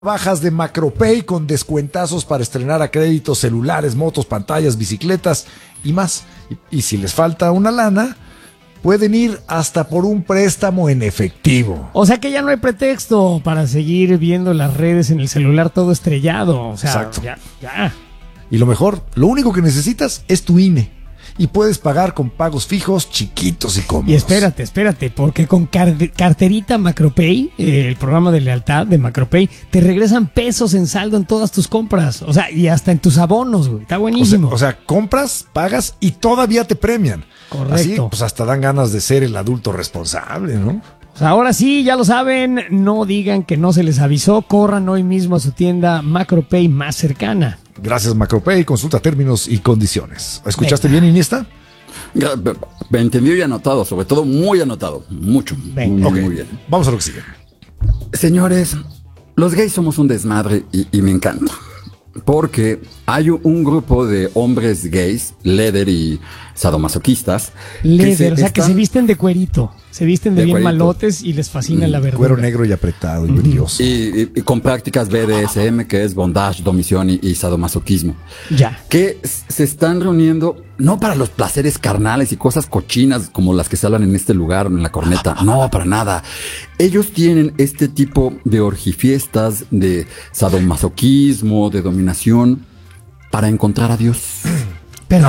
Bajas de Macropay con descuentazos para estrenar a crédito celulares, motos, pantallas, bicicletas y más. Y si les falta una lana, pueden ir hasta por un préstamo en efectivo. O sea que ya no hay pretexto para seguir viendo las redes en el celular todo estrellado. O sea, exacto. Ya. Y lo mejor, lo único que necesitas es tu INE. Y puedes pagar con pagos fijos, chiquitos y cómodos. Y espérate, porque con carterita Macropay, el programa de lealtad de Macropay, te regresan pesos en saldo en todas tus compras. O sea, y hasta en tus abonos, güey. Está buenísimo. O sea, compras, pagas y todavía te premian. Correcto. Así, pues hasta dan ganas de ser el adulto responsable, ¿no? O sea, ahora sí, ya lo saben, no digan que no se les avisó, corran hoy mismo a su tienda Macropay más cercana. Gracias, Macropay. Consulta términos y condiciones. ¿Escuchaste bien, Iniesta? Me entendido y anotado, sobre todo muy anotado. Mucho. Muy bien. Vamos a lo que sigue. Señores, los gays somos un desmadre y me encanta. Porque hay un grupo de hombres gays, leather y sadomasoquistas. Leather, que se visten de cuerito. Se visten de bien cuerito. Malotes y les fascina la verdura. Cuero negro y apretado y brilloso. Y con prácticas BDSM, que es bondage, domisión y sadomasoquismo. Ya. Que se están reuniendo, no para los placeres carnales y cosas cochinas como las que se hablan en este lugar, en la corneta. No, para nada. Ellos tienen este tipo de orgifiestas, de sadomasoquismo, de dominación, para encontrar a Dios. Pero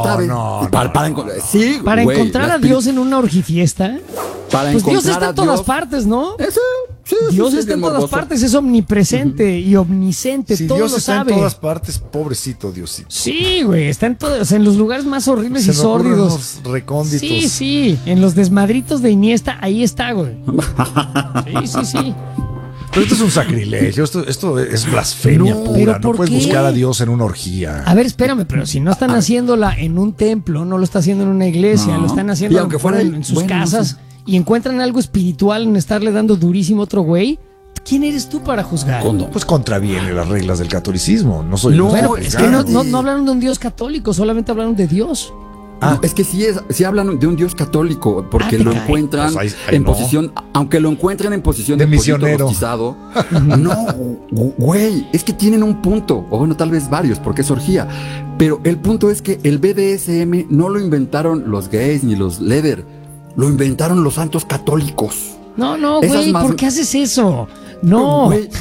para encontrar a Dios en una orgifiesta. Pues Dios está en todas partes, ¿no? Sí, Dios está en todas partes, es omnipresente y omnisciente, si todo Dios lo está sabe. En todas partes, pobrecito Diosito. Sí, güey, está en todos, en los lugares más horribles y sórdidos. Recónditos. Sí, en los desmadritos de Iniesta, ahí está, güey. Sí. Pero esto es un sacrilegio, esto es blasfemia pura. No puedes buscar a Dios en una orgía. A ver, espérame, pero si no están haciéndola en un templo, no lo está haciendo en una iglesia, lo están haciendo aunque fuera en sus casas y encuentran algo espiritual en estarle dando durísimo a otro güey. ¿Quién eres tú para juzgar? Pues contraviene las reglas del catolicismo. No soy bueno, es que no hablaron de un Dios católico, solamente hablaron de Dios. No, es que sí hablan de un Dios católico, porque lo encuentran en posición, aunque lo encuentren en posición de misionero bautizado. No, güey, es que tienen un punto, o bueno, tal vez varios, porque es orgía. Pero el punto es que el BDSM no lo inventaron los gays ni los leather, lo inventaron los santos católicos. No, güey, ¿por qué haces eso? No, güey.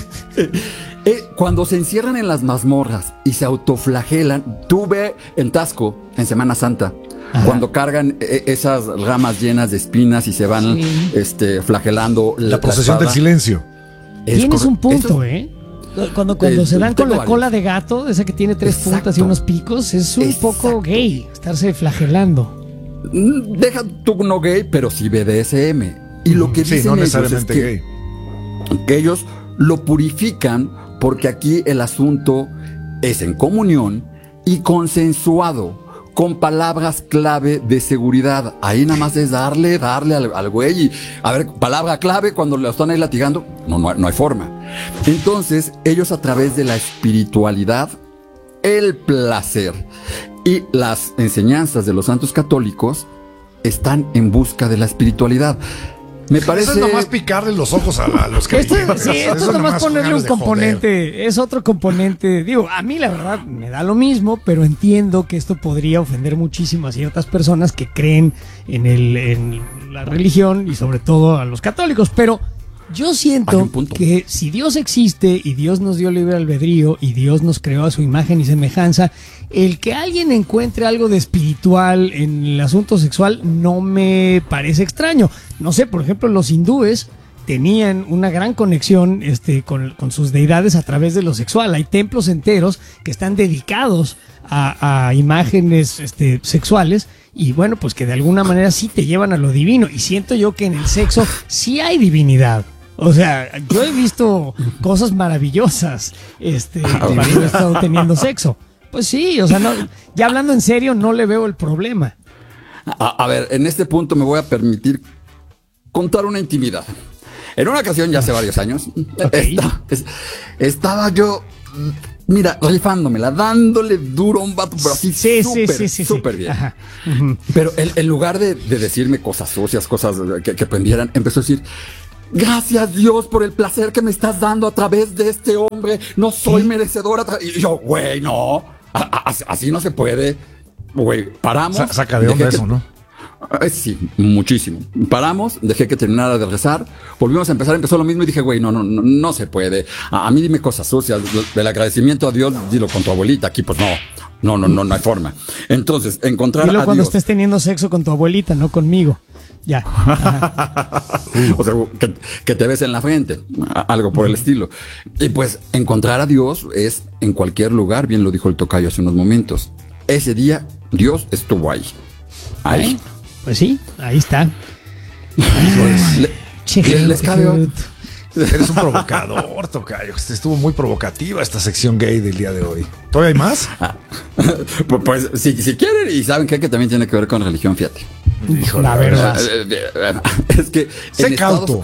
Cuando se encierran en las mazmorras y se autoflagelan, tú ve en Tasco, en Semana Santa, cuando cargan esas ramas llenas de espinas y se van flagelando. La procesión del silencio. Tienes un punto, Cuando se dan con la cola de gato, esa que tiene tres puntas y unos picos, es un poco gay estarse flagelando. Deja tú no gay, pero sí BDSM. Y lo que dicen no ellos necesariamente es que ellos lo purifican porque aquí el asunto es en comunión y consensuado, con palabras clave de seguridad. Ahí nada más es darle al güey y, a ver, palabra clave cuando lo están ahí latigando, no hay forma. Entonces, ellos a través de la espiritualidad, el placer y las enseñanzas de los santos católicos están en busca de la espiritualidad. Me parece. Eso es nomás picarle los ojos a los que esto es nomás ponerle un componente, es otro componente. Digo, a mí la verdad me da lo mismo, pero entiendo que esto podría ofender muchísimo a ciertas personas que creen en la religión y sobre todo a los católicos, pero yo siento que si Dios existe y Dios nos dio libre albedrío y Dios nos creó a su imagen y semejanza, el que alguien encuentre algo de espiritual en el asunto sexual no me parece extraño. No sé, por ejemplo, los hindúes tenían una gran conexión con sus deidades a través de lo sexual. Hay templos enteros que están dedicados a imágenes sexuales y bueno, pues que de alguna manera sí te llevan a lo divino. Y siento yo que en el sexo sí hay divinidad. O sea, yo he visto cosas maravillosas cuando he estado teniendo sexo. Pues sí, o sea, ya hablando en serio, no le veo el problema. A ver, en este punto me voy a permitir contar una intimidad. En una ocasión, ya hace varios años, estaba yo, mira, rifándomela, dándole duro a un vato, pero así súper bien. Ajá. Pero en lugar de decirme cosas sucias, cosas que prendieran, empezó a decir: gracias Dios por el placer que me estás dando a través de este hombre, no soy merecedora. Y yo, güey, no, así no se puede. Güey, paramos. Saca de onda eso, ¿no? Sí, muchísimo. Paramos, dejé que terminara de rezar, volvimos a empezar, empezó lo mismo y dije, güey, no se puede. A mí dime cosas sucias, del agradecimiento a Dios, dilo con tu abuelita, aquí pues no hay forma. Entonces, encontrar dilo a cuando Dios. estés teniendo sexo con tu abuelita, no conmigo. Ya. O sea, que te ves en la frente, algo por el estilo. Y pues encontrar a Dios es en cualquier lugar, bien lo dijo el tocayo hace unos momentos. Ese día Dios estuvo ahí. Ahí. Pues sí, ahí está. Les cabe. Eres un provocador, tocayo. Estuvo muy provocativa esta sección gay del día de hoy. ¿Todavía hay más? Pues si quieren y saben que también tiene que ver con religión, fíjate. Híjole, la verdad. Es que sé cauto.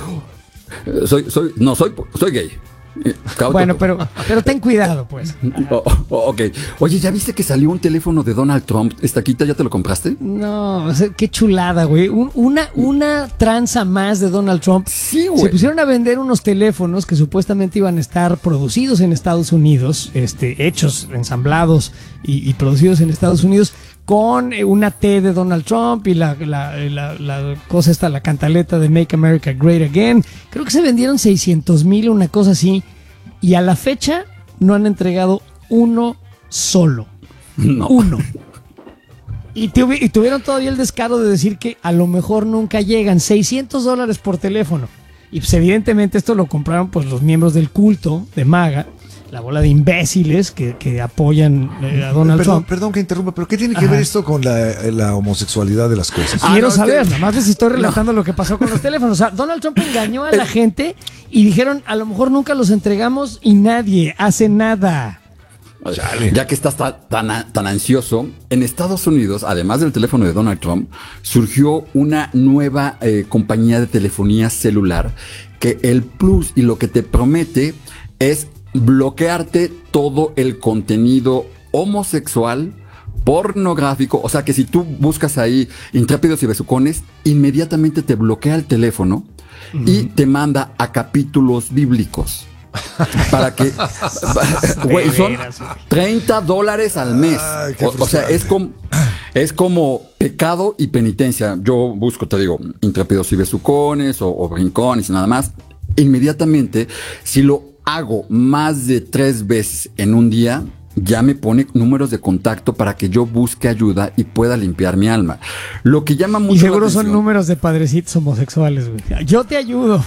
Soy gay. Cauto. Bueno, pero ten cuidado, pues. Ok. Oye, ¿ya viste que salió un teléfono de Donald Trump? ¿Estaquita ya te lo compraste? No, o sea, qué chulada, güey. Una tranza más de Donald Trump. Sí, güey. Se pusieron a vender unos teléfonos que supuestamente iban a estar producidos en Estados Unidos, hechos, ensamblados y producidos en Estados Unidos, con una T de Donald Trump y la cosa esta, la cantaleta de Make America Great Again. Creo que se vendieron 600,000, una cosa así. Y a la fecha no han entregado uno solo. No. Uno. Y tuvieron todavía el descaro de decir que a lo mejor nunca llegan. $600 por teléfono. Y pues evidentemente esto lo compraron pues los miembros del culto de MAGA, la bola de imbéciles que apoyan a Donald Trump. Perdón que interrumpa, pero ¿qué tiene que ver esto con la homosexualidad de las cosas? Quiero saber, nada más les estoy relatando lo que pasó con los teléfonos. O sea, Donald Trump engañó a la gente y dijeron, a lo mejor nunca los entregamos y nadie hace nada. Chale. Ya que estás tan ansioso, en Estados Unidos, además del teléfono de Donald Trump, surgió una nueva compañía de telefonía celular que el plus y lo que te promete es bloquearte todo el contenido homosexual, pornográfico. O sea que si tú buscas ahí intrépidos y besucones, inmediatamente te bloquea el teléfono y te manda a capítulos bíblicos. Para que, güey, son $30 al mes. Ay, o sea, es como pecado y penitencia. Yo busco, te digo, intrépidos y besucones o brincones y nada más. Inmediatamente, si lo hago más de 3 veces en un día, ya me pone números de contacto para que yo busque ayuda y pueda limpiar mi alma. Lo que llama mucho y seguro la atención, son números de padrecitos homosexuales, güey. Yo te ayudo.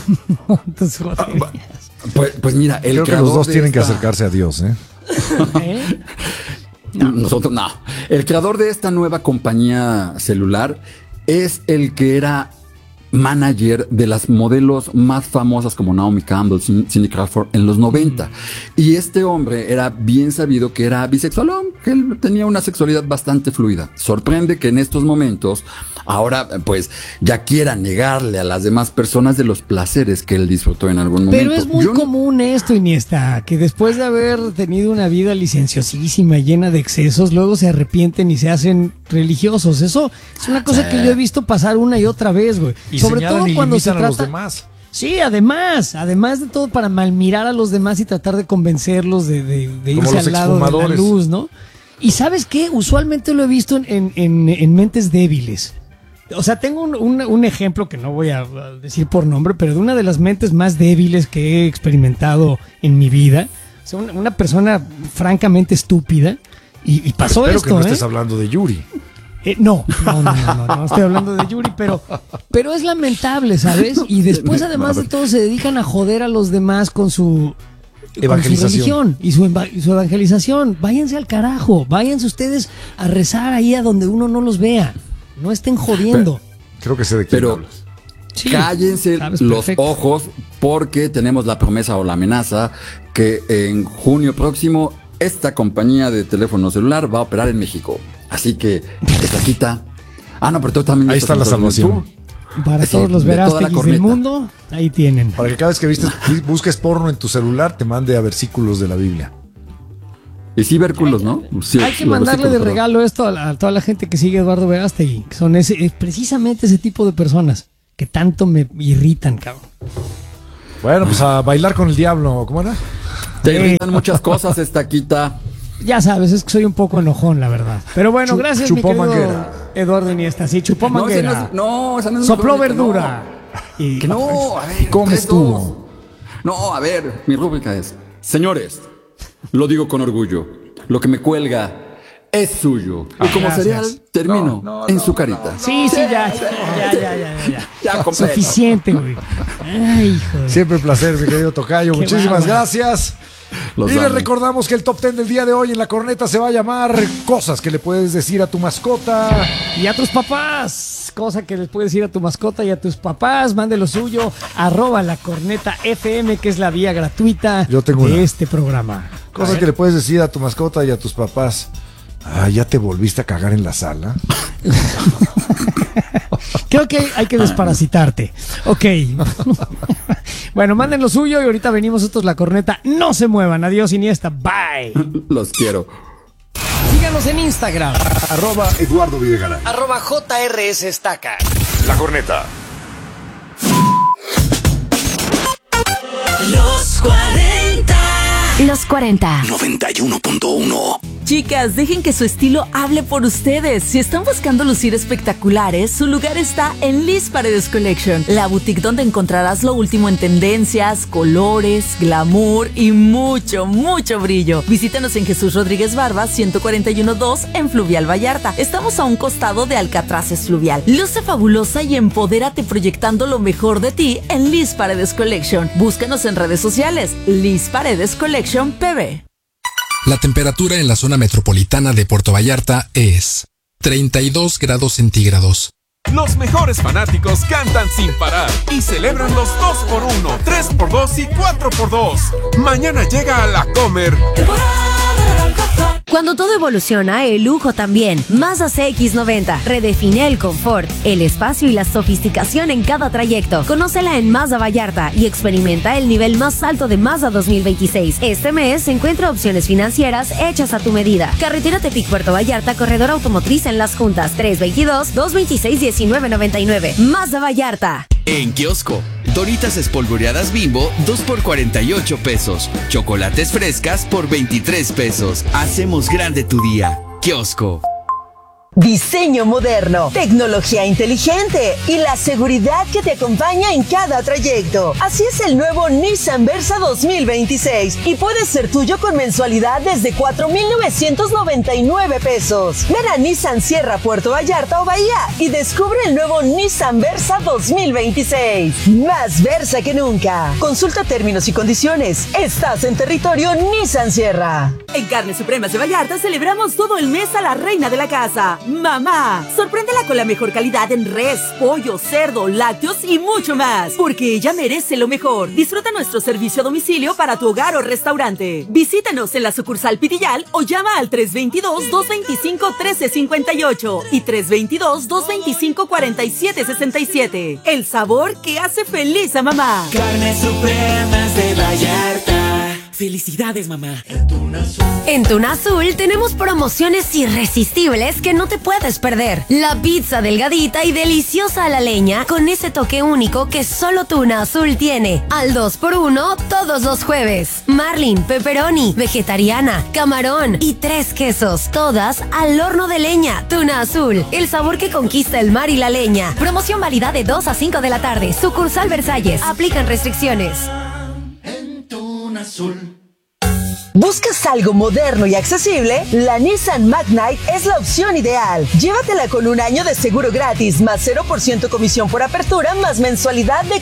pues mira, creo que los dos tienen que acercarse a Dios, ¿eh? ¿Eh? Nosotros no. El creador de esta nueva compañía celular es el que era manager de las modelos más famosas como Naomi Campbell, Cindy Crawford en los 90. Y este hombre era bien sabido que era bisexual, que él tenía una sexualidad bastante fluida. Sorprende que en estos momentos ahora pues ya quiera negarle a las demás personas de los placeres que él disfrutó en algún momento. Pero es muy común esto, Iniesta, que después de haber tenido una vida licenciosísima, llena de excesos, luego se arrepienten y se hacen religiosos. Eso es una cosa que yo he visto pasar una y otra vez, güey. Y sobre todo cuando se trata a los demás. Sí, además de todo para malmirar a los demás y tratar de convencerlos de irse al lado de la luz, ¿no? Y ¿sabes qué? Usualmente lo he visto en mentes débiles. O sea, tengo un ejemplo que no voy a decir por nombre, pero de una de las mentes más débiles que he experimentado en mi vida. O sea, una persona francamente estúpida. Y pasó Espero esto, que no estés hablando de Yuri. No estoy hablando de Yuri, pero es lamentable, ¿sabes? Y después, además de todo, se dedican a joder a los demás con su religión y su evangelización. Váyanse al carajo, váyanse ustedes a rezar ahí a donde uno no los vea. No estén jodiendo. Creo que sé de quién hablas. Sí, cállense los ojos, porque tenemos la promesa o la amenaza que en junio próximo esta compañía de teléfono celular va a operar en México. Así que esta quita. No, pero tú también. Ahí está la salvación. Para todos los Verástegui del mundo, ahí tienen. Para que cada vez que busques porno en tu celular, te mande a versículos de la Biblia. Y sí, versículos, ¿no? Sí, hay que mandarle de regalo esto a toda la gente que sigue a Eduardo Verástegui, que son precisamente ese tipo de personas que tanto me irritan, cabrón. Bueno, pues a bailar con el diablo, ¿cómo era? Te gritan muchas cosas, Estaquita. Ya sabes, es que soy un poco enojón, la verdad. Pero bueno, gracias, chupó mi querido manguera. Eduardo Iniesta. Sí, chupó manguera. Esa no es sopló mi rúbrica, verdura. No. Y Que no, a ver. ¿Cómo 3-2. estuvo? No, a ver, mi rúbrica es: señores, lo digo con orgullo, lo que me cuelga es suyo. Y como gracias. cereal, termino en su carita. Sí, ya. Ya completo. Suficiente, güey. Ay, hijo de... Siempre un placer, mi querido tocayo. Qué Muchísimas bárbaro. gracias. Los Y les amo. recordamos que el top 10 del día de hoy en la corneta se va a llamar Cosas que le puedes decir a tu mascota. Y a tus papás, cosa que les puedes decir a tu mascota y a tus papás, mande lo suyo, @lacornetafm, que es la vía gratuita Yo tengo de una. este programa. Cosas que le puedes decir a tu mascota y a tus papás. Ah, ¿ya te volviste a cagar en la sala? Creo que hay que desparasitarte. Ok. Bueno, manden lo suyo y ahorita venimos nosotros, La Corneta. No se muevan. Adiós, Iniesta. Bye. Los quiero. Síganos en Instagram. @Eduardo Videgaray. @JRSEstaca. La Corneta. Los 40. Los 40. 91.1. Chicas, dejen que su estilo hable por ustedes. Si están buscando lucir espectaculares, su lugar está en Liz Paredes Collection, la boutique donde encontrarás lo último en tendencias, colores, glamour y mucho, mucho brillo. Visítanos en Jesús Rodríguez Barba, 141-2 en Fluvial Vallarta. Estamos a un costado de Alcatraces Fluvial. Luce fabulosa y empodérate proyectando lo mejor de ti en Liz Paredes Collection. Búscanos en redes sociales, Liz Paredes Collection PB. La temperatura en la zona metropolitana de Puerto Vallarta es 32 grados centígrados. Los mejores fanáticos cantan sin parar y celebran los 2x1, 3x2 y 4x2. Mañana llega a La Comer. Cuando todo evoluciona, el lujo también. Mazda CX-90 redefine el confort, el espacio y la sofisticación en cada trayecto. Conócela en Mazda Vallarta y experimenta el nivel más alto de Mazda 2026. Este mes encuentra opciones financieras hechas a tu medida. Carretera Tepic Puerto Vallarta, corredor automotriz en Las Juntas, 322-226-1999. Mazda Vallarta. En kiosco, Doritas espolvoreadas Bimbo 2 por 48 pesos. Chocolates frescas por 23 pesos. Hacemos grande tu día. Kiosco. Diseño moderno, tecnología inteligente y la seguridad que te acompaña en cada trayecto. Así es el nuevo Nissan Versa 2026 y puede ser tuyo con mensualidad desde 4,999 pesos. Ven a Nissan Sierra, Puerto Vallarta o Bahía y descubre el nuevo Nissan Versa 2026. Más Versa que nunca. Consulta términos y condiciones. Estás en territorio Nissan Sierra. En Carnes Supremas de Vallarta celebramos todo el mes a la reina de la casa, mamá. Sorpréndela con la mejor calidad en res, pollo, cerdo, lácteos y mucho más, porque ella merece lo mejor. Disfruta nuestro servicio a domicilio para tu hogar o restaurante. Visítanos en la sucursal Pitillal o llama al 322-225-1358 y 322-225-4767. El sabor que hace feliz a mamá. Carnes Supremas de Vallarta. Felicidades, mamá. En Tuna Azul tenemos promociones irresistibles que no te puedes perder. La pizza delgadita y deliciosa a la leña con ese toque único que solo Tuna Azul tiene. Al 2x1 todos los jueves. Marlin, pepperoni, vegetariana, camarón y 3 quesos. Todas al horno de leña. Tuna Azul, el sabor que conquista el mar y la leña. Promoción válida de 2 a 5 de la tarde. Sucursal Versalles. Aplican restricciones. ¿Buscas algo moderno y accesible? La Nissan Magnite es la opción ideal. Llévatela con un año de seguro gratis, más 0% comisión por apertura, más mensualidad de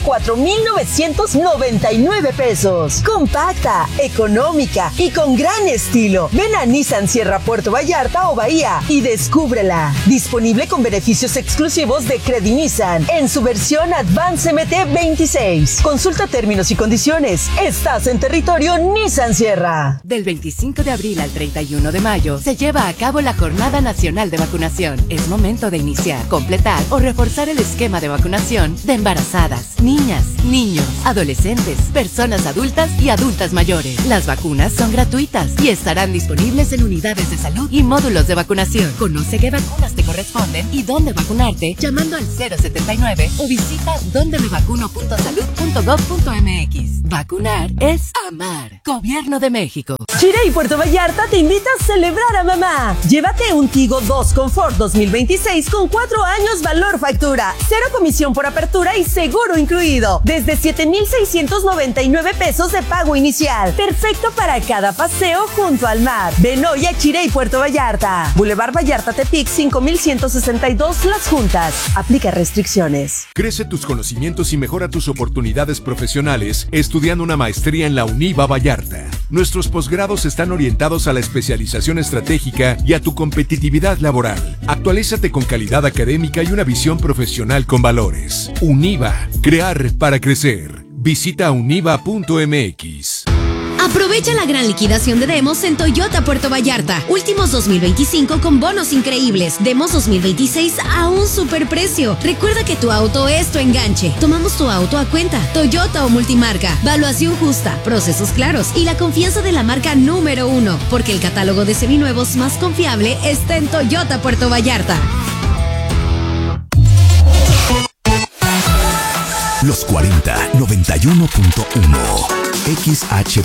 4,999 pesos. Compacta, económica y con gran estilo. Ven a Nissan Sierra, Puerto Vallarta o Bahía y descúbrela. Disponible con beneficios exclusivos de Credit Nissan en su versión Advance MT26. Consulta términos y condiciones. Estás en territorio Nissan Sierra. Del 25 de abril al 31 de mayo se lleva a cabo la Jornada Nacional de Vacunación. Es momento de iniciar, completar o reforzar el esquema de vacunación de embarazadas, niñas, niños, adolescentes, personas adultas y adultas mayores. Las vacunas son gratuitas y estarán disponibles en unidades de salud y módulos de vacunación. Conoce qué vacunas te corresponden y dónde vacunarte llamando al 079 o visita dondemevacuno.salud.gov.mx. Vacunar es amar. Gobierno de México. Chirey Puerto Vallarta te invita a celebrar a mamá. Llévate un Tigo 2 Confort 2026 con 4 años valor factura, 0 comisión por apertura y seguro incluido. Desde 7,699 pesos de pago inicial. Perfecto para cada paseo junto al mar. Ven hoy a Chirey Puerto Vallarta. Boulevard Vallarta Tepic 5162 Las Juntas. Aplica restricciones. Crece tus conocimientos y mejora tus oportunidades profesionales estudiando una maestría en la UNIVA Vallarta. Nuestros posgrados están orientados a la especialización estratégica y a tu competitividad laboral. Actualízate con calidad académica y una visión profesional con valores. UNIVA, crear para crecer. Visita univa.mx. Aprovecha la gran liquidación de demos en Toyota Puerto Vallarta. Últimos 2025 con bonos increíbles. Demos 2026 a un superprecio. Recuerda que tu auto es tu enganche. Tomamos tu auto a cuenta. Toyota o multimarca. Valuación justa, procesos claros y la confianza de la marca número 1. Porque el catálogo de seminuevos más confiable está en Toyota Puerto Vallarta. Los 40 91.1 XHPL.